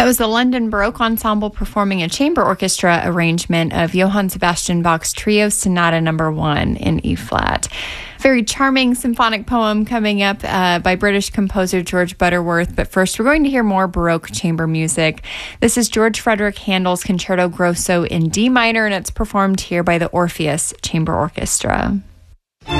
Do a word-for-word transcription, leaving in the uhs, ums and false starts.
That was the London Baroque Ensemble performing a chamber orchestra arrangement of Johann Sebastian Bach's Trio Sonata Number One in E flat. Very charming symphonic poem coming up uh, by British composer George Butterworth. But first, we're going to hear more Baroque chamber music. This is George Frederick Handel's Concerto Grosso in D minor, and it's performed here by the Orpheus Chamber Orchestra.